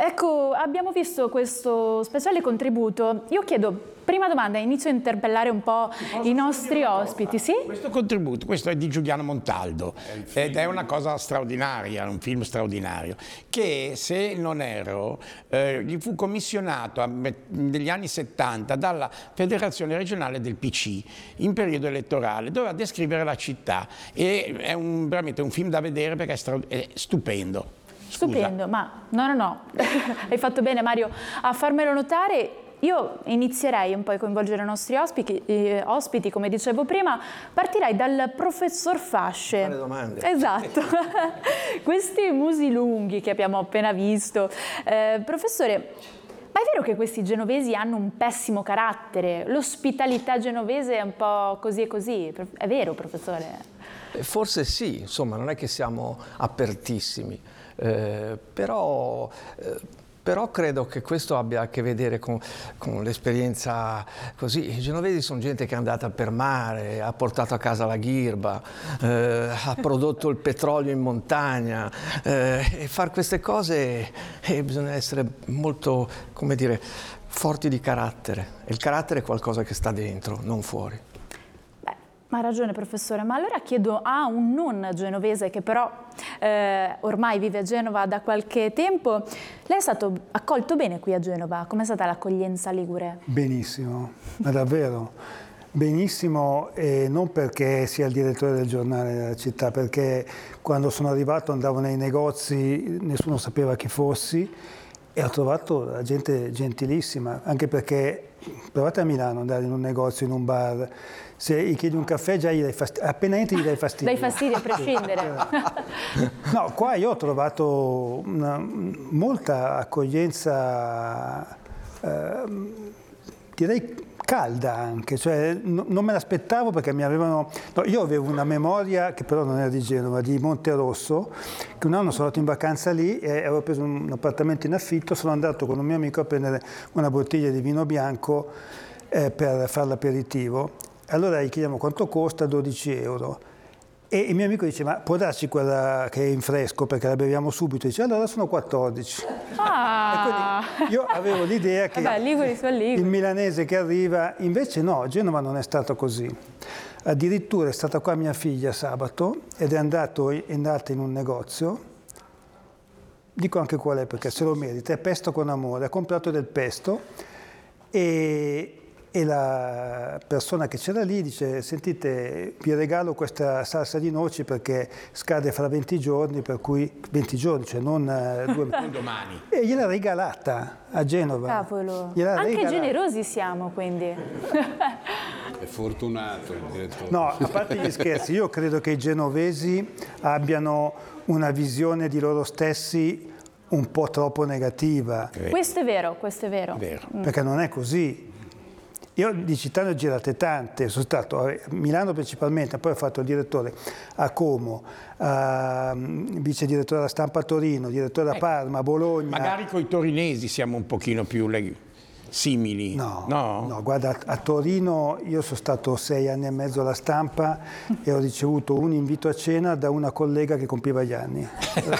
Ecco, abbiamo visto questo speciale contributo. Io chiedo, prima domanda, inizio a interpellare un po' i nostri ospiti, sì? Questo contributo, questo è di Giuliano Montaldo ed è una cosa straordinaria, un film straordinario, che se non erro gli fu commissionato negli anni 70 dalla Federazione Regionale del PC in periodo elettorale, doveva descrivere la città e è veramente un film da vedere perché è stupendo. Scusa. Stupendo, ma no, hai fatto bene Mario a farmelo notare. Io inizierei un po' a coinvolgere i nostri ospiti, come dicevo prima, partirei dal professor Fasce. Fare domande. Esatto, questi musi lunghi che abbiamo appena visto. Professore, ma è vero che questi genovesi hanno un pessimo carattere? L'ospitalità genovese è un po' così e così, è vero professore? Forse sì, insomma, non è che siamo apertissimi, però credo che questo abbia a che vedere con l'esperienza così. I genovesi sono gente che è andata per mare, ha portato a casa la ghirba, ha prodotto il petrolio in montagna e fare queste cose bisogna essere molto, come dire, forti di carattere. E il carattere è qualcosa che sta dentro, non fuori. Ha ragione professore, ma allora chiedo a un non genovese che però ormai vive a Genova da qualche tempo, lei è stato accolto bene qui a Genova? Com'è stata l'accoglienza ligure? Benissimo, ma davvero benissimo, e non perché sia il direttore del giornale della città, perché quando sono arrivato andavo nei negozi, nessuno sapeva chi fossi e ho trovato la gente gentilissima, anche perché provate a Milano andare in un negozio, in un bar, se gli chiedi un caffè già gli dai fastidio, appena entri gli dai fastidio. Dai fastidio a prescindere. No, qua io ho trovato molta accoglienza, direi calda anche, cioè non me l'aspettavo perché mi avevano... No, io avevo una memoria, che però non era di Genova, di Monterosso, che un anno sono andato in vacanza lì e avevo preso un appartamento in affitto, sono andato con un mio amico a prendere una bottiglia di vino bianco per fare l'aperitivo. Allora gli chiediamo quanto costa, 12 euro. E il mio amico dice, ma può darci quella che è in fresco perché la beviamo subito? Dice, allora sono 14. Ah. E quindi io avevo l'idea che il milanese che arriva, invece no, Genova non è stato così. Addirittura è stata qua mia figlia sabato ed è andata in un negozio, dico anche qual è perché se lo merita, è Pesto con Amore, ha comprato del pesto e la persona che c'era lì dice, sentite, vi regalo questa salsa di noci perché scade fra 20 giorni, per cui 20 giorni, cioè non domani. E gliel'ha regalata a Genova. Cavolo, anche generosi siamo quindi. È fortunato il direttore. No, a parte gli scherzi, io credo che i genovesi abbiano una visione di loro stessi un po' troppo negativa. Questo è vero, questo è vero. Perché non è così. Io di città ne ho girate tante, sono stato a Milano principalmente, poi ho fatto il direttore a Como, vice direttore alla Stampa a Torino, direttore a Parma, a Bologna. Magari con i torinesi siamo un pochino più simili. No, guarda, a Torino io sono stato 6 anni e mezzo alla Stampa e ho ricevuto un invito a cena da una collega che compiva gli anni.